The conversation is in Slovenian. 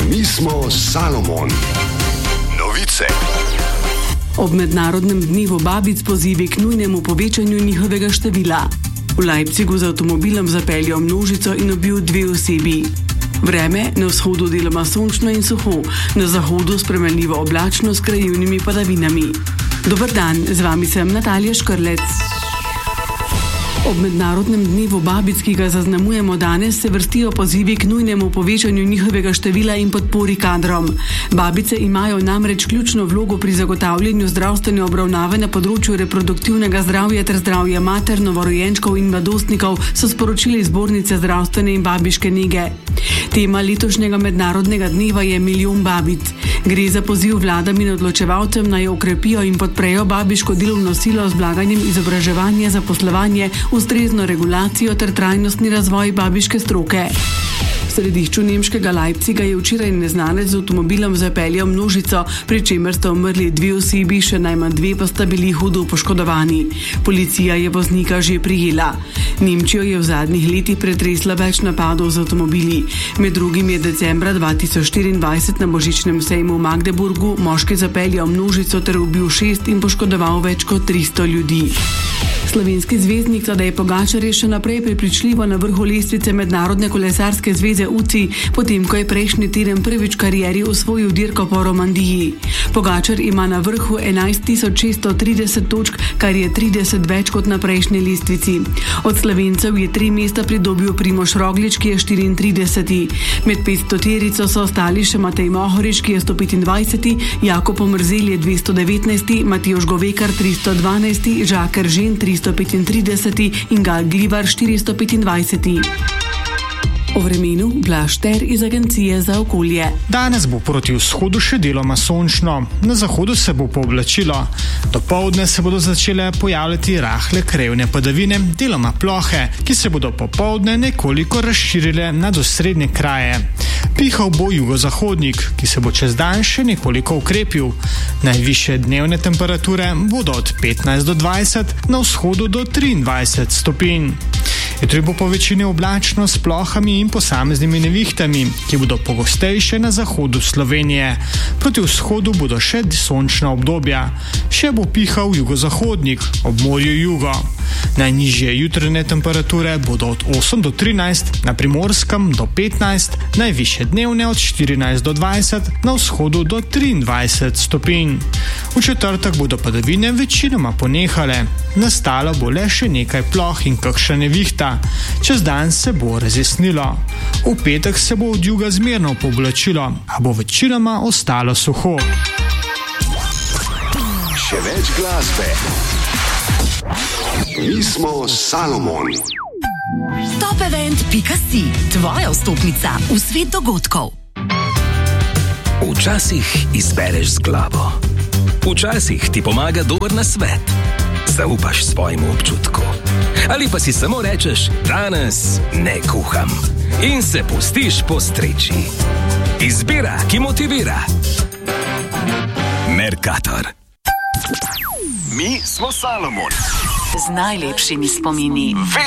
Mi smo Salomon. Novice. Ob mednarodnem dnevu babic pozivi k nujnemu povečanju njihovega števila. V Leipzigu z avtomobilom zapeljal množico in ubil 2 osebi. Vreme na vzhodu deloma sončno in suho, na zahodu spremenljivo oblačno s krajevnimi padavinami. Dober dan, z vami sem Natalija Škrlec. Ob mednarodnem dnevu babic, ki ga zaznamujemo danes, se vrstijo pozivi k nujnemu povečanju njihovega števila in podpori kadrom. Babice imajo namreč ključno vlogo pri zagotavljanju zdravstvene obravnave na področju reproduktivnega zdravja ter zdravja mater, novorojenčkov in mladostnikov, so sporočili zbornice zdravstvene in babiške nege. Tema letošnjega mednarodnega dneva je milijon babic. Gre za poziv vladam in odločevalcem, naj okrepijo in podprejo babiško delovno silo z vlaganjem izobraževanja, zaposlovanje, ustrezno regulacijo ter trajnostni razvoj babiške stroke. V središču nemškega Leipziga je včeraj neznanec z avtomobilom zapeljal množico, pri čemer sta umrli 2 osebi, še najmanj 2 pa sta bili hudo poškodovani. Policija je voznika že prijela. Nemčijo je v zadnjih letih pretresla več napadov z avtomobili. Med drugim je decembra 2024 na božičnem sejmu v Magdeburgu moški zapeljal množico ter ubil 6 in poškodoval več kot 300 ljudi. Slovenski zvezdnik Tadej Pogačar je še naprej prepričljivo na vrhu lestvice Mednarodne kolesarske zveze UCI, potem ko je prejšnji teden prvič v karieri osvojil dirko po Romandiji. Pogačar ima na vrhu 11.630 točk, kar je 30 več kot na prejšnji lestvici. Od Slovencev je 3 mesta pridobil Primož Roglič, ki je 34. Med 500-terico so ostali še Matej Mohorič, ki je 125, Jakob Pomrzel je 219, Matevž Govekar 312, Žaker Žen 335 in Gal Glivar 425. O vremenu Blaž Ter iz Agencije za okolje. Danes bo proti vzhodu še deloma sončno, na zahodu se bo pooblačilo. Dopoldne se bodo začele pojavljati rahle krajevne padavine, deloma plohe, ki se bodo popoldne nekoliko razširile nad osrednje kraje. Pihal bo jugozahodnik, ki se bo čez dan še nekoliko ukrepil. Najvišje dnevne temperature bodo od 15 do 20, na vzhodu do 23 stopinj. Jutri bo po večini oblačno s plohami in posameznimi nevihtami, ki bodo pogostejše na zahodu Slovenije. Proti vzhodu bodo še sončna obdobja. Še bo pihal jugozahodnik, ob morju jugo. Najnižje jutranje temperature bodo od 8 do 13, na Primorskem do 15, najvišje dnevne od 14 do 20, na vzhodu do 23 stopinj. V četrtek bodo padavine večinoma ponehale. Nastalo bo le še nekaj ploh in kakšna nevihta. Čez dan se bo razjasnilo. V petek se bo od juga zmerno pooblačilo, a bo večinoma ostalo suho. Še več glasbe. Mi smo Salomon. Topevent.si, tvoja vstopnica v svet dogodkov. Včasih izbereš z glavo. Včasih ti pomaga dober nasvet. Zaupaš svojemu občutku. Ali pa si samo rečeš, danes ne kuham. In se pustiš postreči. Izbira, ki motivira. Mercator. Mi smo Salomon. Z najlepšimi spomini.